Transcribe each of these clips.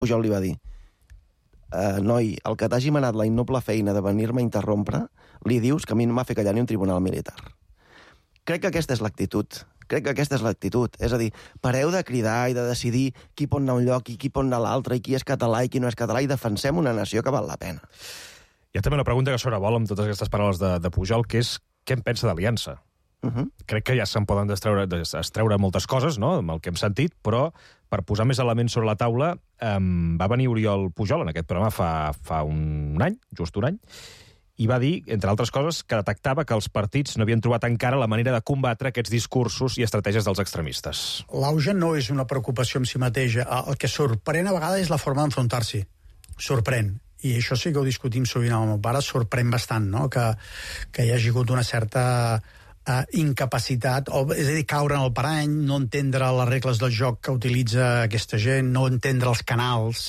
Pujol li va dir: noi, el que t'hagi manat la innoble feina de venir-me a interrompre, li dius que a mi no m'ha fet callar ni un tribunal militar. Crec que aquesta és l'actitud. És a dir, pareu de cridar i de decidir qui pot anar a un lloc i qui pot anar a l'altre, i qui és català i qui no és català, i defensem una nació que val la pena. Hi ha també una pregunta que sobrevola amb totes aquestes paraules de Pujol, que és què en pensa d'Aliança? Crec que ja se'n poden extreure moltes coses, no?, amb el que hem sentit, però per posar més elements sobre la taula va venir Oriol Pujol en aquest programa fa un any, just un any, i va dir, entre altres coses, que detectava que els partits no havien trobat encara la manera de combatre aquests discursos i estratègies dels extremistes. L'auge no és una preocupació en si mateixa. El que sorprèn a vegades és la forma d'enfrontar-s'hi. Sorprèn. I això sí que ho discutim sovint amb el meu pare, sorprèn bastant, no?, que hi hagi hagut una certa incapacitat, és a dir, caure en el parany, no entendre les regles del joc que utilitza aquesta gent, no entendre els canals,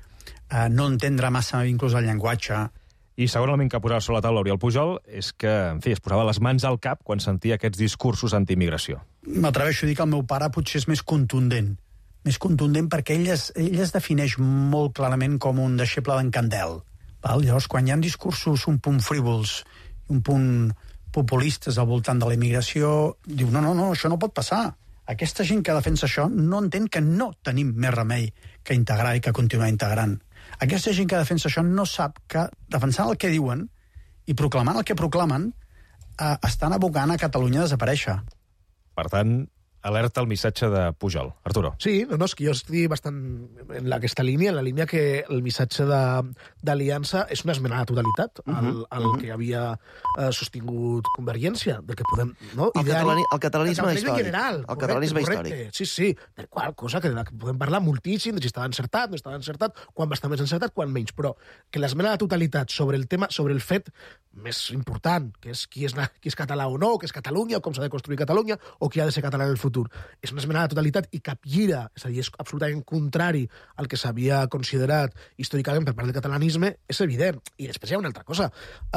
no entendre massa inclús el llenguatge. I segon element que posava sobre la taula Oriol Pujol és que, en fi, es posava les mans al cap quan sentia aquests discursos anti-immigració. M'atreveixo a dir que el meu pare potser és més contundent perquè ell es defineix molt clarament com un deixeble d'en Candel. Llavors, quan hi ha discursos un punt frívols i un punt populistes al voltant de la immigració, diu, no, això no pot passar. Aquesta gent que defensa això no entén que no tenim més remei que integrar i que continuar integrant. Aquesta gent que defensa això no sap que defensant el que diuen i proclamant el que proclamen estan abocant a Catalunya a desaparèixer. Per tant, alerta el missatge de Pujol. Arturo. Sí, no, és que jo estic bastant en aquesta línia, en la línia que el missatge d'Aliança és una esmena a la totalitat al que havia sostingut Convergència, del que podem... No? El catalanisme històric. General, el catalanisme històric. Sí, per qual cosa que podem parlar moltíssim de si estava encertat, no estava encertat, quan va estar més encertat, quan menys, però que l'esmena a la totalitat sobre el tema, sobre el fet més important, que és qui és català o no, que és Catalunya, o com s'ha de construir Catalunya, o qui ha de ser català en el futur. És una esmena a la totalitat i capgira, és a dir, és absolutament contrari al que s'havia considerat històricament per part del catalanisme, és evident. I després hi ha una altra cosa.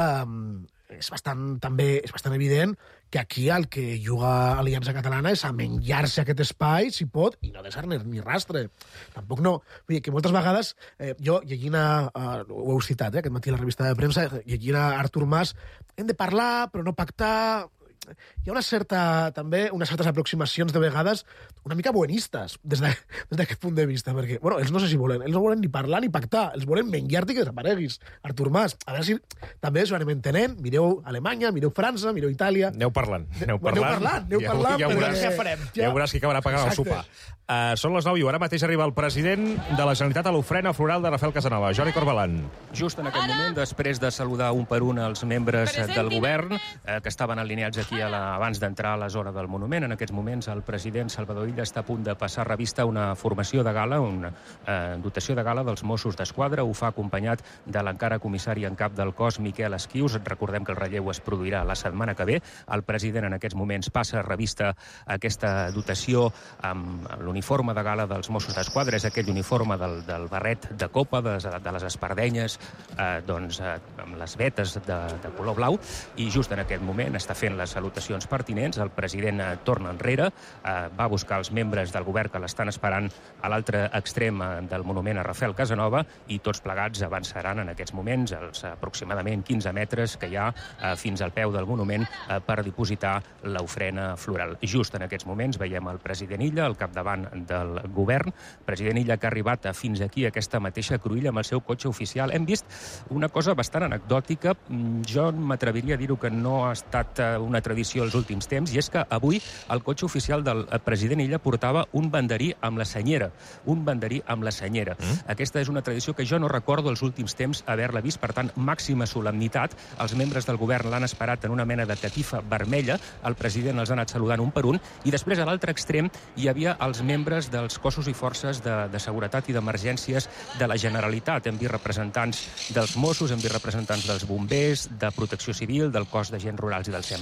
És bastant evident que aquí el que juga Aliança Catalana és a menjar-se aquest espai, si pot, i no deixar-ne ni rastre. Tampoc no... Vull dir, que moltes vegades, jo llegint ho heu citat, aquest matí a la revista de premsa, llegint a Artur Mas, hem de parlar, però no pactar... Hi ha unes certes aproximacions de vegades una mica buenistes des d'aquest punt de vista, perquè, bueno, ells no sé si volen, ells no volen ni parlar ni pactar, els volen menjar-te i que desapareguis, Artur Mas. A veure si també s'ho anem entenent, mireu Alemanya, mireu França, mireu Itàlia... Aneu parlant. Ja veuràs qui acabarà pagant el sopar. Són les 9 i ara mateix arriba el president de la Generalitat a l'ofrena floral de Rafael Casanova, Jordi Corbalan. Just en aquest moment, després de saludar un per un els membres del govern que estaven alineats aquí abans d'entrar a la zona del monument, en aquests moments el president Salvador Illa està a punt de passar a revista una formació de gala, una dotació de gala dels Mossos d'Esquadra. Ho fa acompanyat de l'encara comissari en cap del cos, Miquel Esquius. Recordem que el relleu es produirà la setmana que ve. El president en aquests moments passa a revista aquesta dotació amb l'uniforme de gala dels Mossos d'Esquadra. És aquell uniforme del barret de copa, de les espardenyes, amb les vetes de color blau, i just en aquest moment està fent les salutacions pertinents. El president torna enrere, va buscar els membres del govern que l'estan esperant a l'altre extrem del monument a Rafael Casanova, i tots plegats avançaran en aquests moments els aproximadament 15 metres que hi ha fins al peu del monument per dipositar l'ofrena floral. Just en aquests moments veiem el president Illa al capdavant del govern, president Illa que ha arribat fins aquí, a aquesta mateixa cruïlla, amb el seu cotxe oficial. Hem vist una cosa bastant anecdòtica, jo m'atreviria a dir-ho que no ha estat una tradició els últims temps, i és que avui el cotxe oficial del president Illa portava un banderí amb la senyera. Aquesta és una tradició que jo no recordo els últims temps haver-la vist, per tant, màxima solemnitat. Els membres del govern l'han esperat en una mena de catifa vermella, el president els ha anat saludant un per un, i després a l'altre extrem hi havia els membres dels cossos i forces de seguretat i d'emergències de la Generalitat. Hem vist representants dels Mossos, hem vist representants dels bombers, de Protecció Civil, del cos d'agents rurals i del SEM. En aquests moments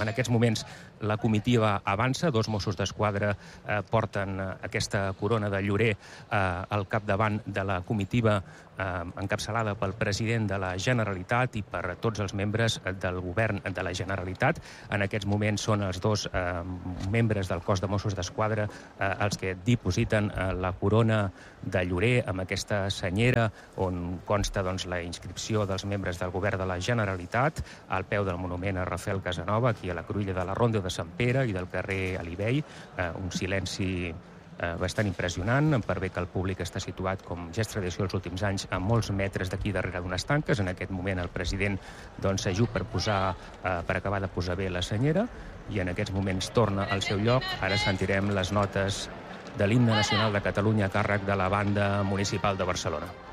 moments la comitiva avança, 2 Mossos d'Esquadra porten aquesta corona de llorer al capdavant de la comitiva encapçalada pel president de la Generalitat i per tots els membres del govern de la Generalitat. En aquests moments són els 2 membres del cos de Mossos d'Esquadra els que dipositen la corona de llorer amb aquesta senyera on consta la inscripció dels membres del govern de la Generalitat al peu del monument a Rafael Casanova, aquí a la cruïlla de la Ronda de Sant Pere i del carrer Alibey. Un silenci bastant impressionant, per bé que el públic està situat, com ja és tradició els últims anys, a molts metres d'aquí darrere d'unes tanques. En aquest moment el president s'ajup per acabar de posar bé la senyera i en aquests moments torna al seu lloc. Ara sentirem les notes de l'himne nacional de Catalunya a càrrec de la banda municipal de Barcelona.